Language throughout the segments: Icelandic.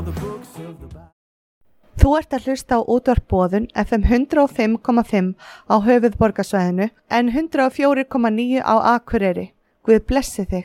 Þú ert að hlusta á útvarp Boðun FM 105,5 á höfuðborgarsvæðinu en 104,9 á Akureyri. Guð blessi þig.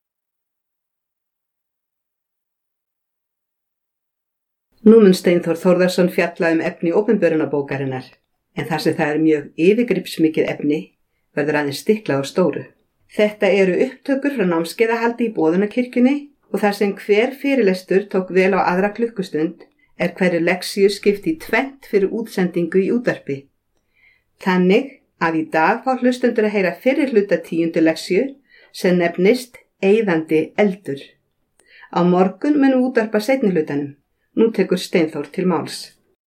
Nú mun Steinþór Þórðarson fjalla efni opinberunarbókarinnar, en þar sem það mjög yfirgripsmikið efni verður aðeins stiklað á stóru. Þetta eru upptökur frá námskeiðahaldi í Boðunarkirkjunni og þar sem hver fyrirlestur tók vel á aðra klukkustund hverju leksíu skipt í tvennt fyrir útsendingu í útvarpi. Þannig að í dag fá hlustendur að heyra fyrri hluta 10. leksíu sem nefnist Eyðandi eldur. Á morgun mun útvarpa seinni hlutanum. Nú tekur Steinþór til máls.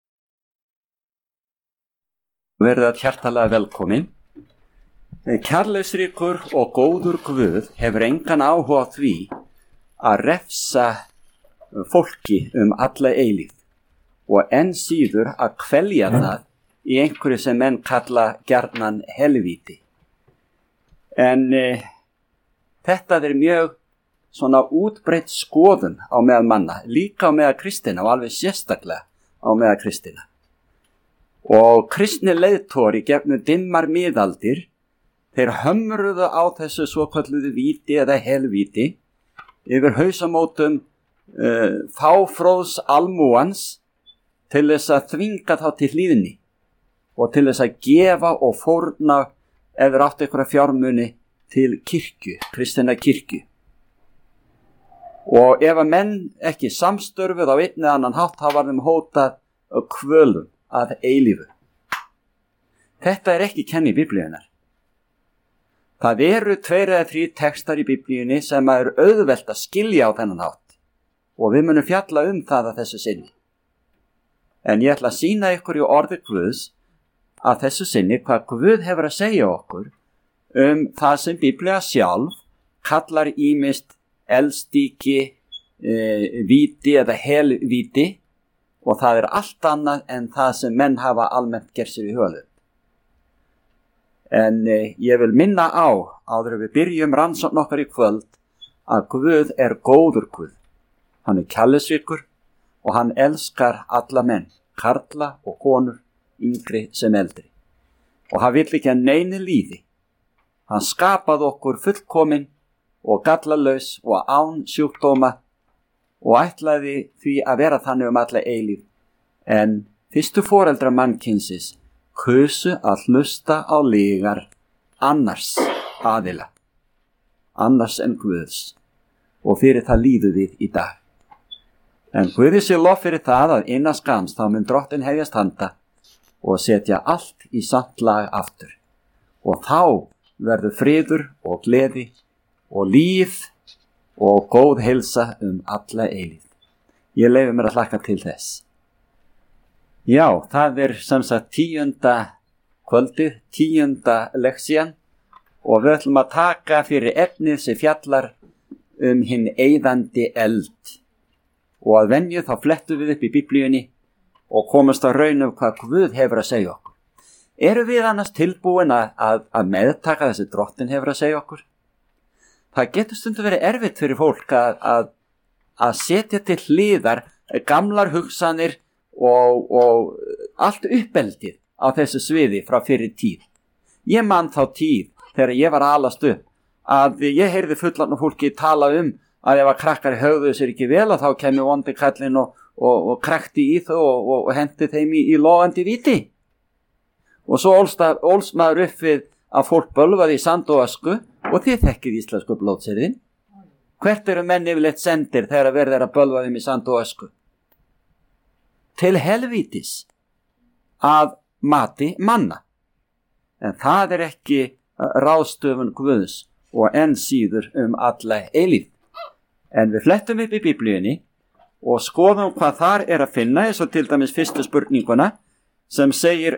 Verið að hjartalega velkomin. Kærleiksríkur og góður Guð hefur engan áhuga á því að refsa fólki alla eilífð og enn síður að kvelja það í einhverju sem menn kalla gjarnan helvíti. En þetta mjög svona útbreidd skoðun á meðal manna, líka á meðal kristina og alveg sérstaklega á meðal kristina. Og kristni leiðtogar í gegnum dimmar miðaldir, þeir hömruðu á þessu svokölluðu víti eða helvíti yfir hausamótum fáfróðs almúans til þess að þvinga þá til hlýðni og til þess að gefa og fórna ef þeir áttu einhverja fjármuni til kirkju, kristinna kirkju. Og ef að menn ekki samstörfuð á einn eða annan hátt, þá var þeim hótað kvölum að eilífu. Þetta ekki kenni Biblíunnar. Það eru 2 eða 3 textar í Biblíunni sem auðvelt að skilja á þennan hátt og við munum fjalla það að þessu sinni. En ég ætla að sýna ykkur í orði Guðs að þessu sinni hvað Guð hefur að segja okkur það sem Biblía sjálf kallar ýmist eldstíki, víti eða helvíti og það allt annað en það sem menn hafa almennt gert sér í huga. En ég vil minna á, áður en við byrjum rannsókn okkar í kvöld, að Guð góður Guð. Hann kærleiksríkur og hann elskar alla menn, karla og konur, yngri sem eldri. Og hann vill ekki að neinu líði. Hann skapaði okkur fullkomin og gallalaus og án sjúkdóma og ætlaði því að vera þannig alla eilífð. En fyrstu foreldrar mannkynsins kusu að hlusta á lygar annars aðila, annars en Guðs, og fyrir það líðum við í dag. En Guði sé lof fyrir það að innan skams þá mun Drottinn hefjast handa og setja allt í samt lag aftur. Og þá verður friður og gleði og líf og góð heilsa alla eilífð. Ég leyfi mér að hlakka til þess. Já, það sem sagt 10. kvöldið, 10. leksían og við ætlum að taka fyrir efnið sem fjallar hinn eyðandi eld. Og að venju þá flettum við upp í Biblíunni og komast á raun hvað Guð hefur að segja okkur. Erum við annars tilbúin að meðtaka þessi Drottinn hefur að segja okkur? Það getur stundum verið erfitt fyrir fólk að setja til hliðar gamlar hugsanir og allt uppeldið á þessu sviði frá fyrir tíð. Ég man þá tíð þegar ég var að alast upp að ég heyrði fullan fólki tala að ef að krakkar höfðu sér ekki vel að þá kemur vondi kallinn og krakti í þau og hendi þeim í logandi víti. Og svo ólst maður upp við að fólk bölvaði í sand og ösku og þið þekkið íslensku blótsyrðin. Hvert menn yfirleitt sendir þegar verður að bölva þeim í sand og ösku? Til helvítis að mati manna. En það ekki ráðstöfun Guðs og enn síður alla eilífð. En við flettum upp í Biblíunni og skoðum hvað þar að finna, eins og til dæmis fyrstu spurninguna sem segir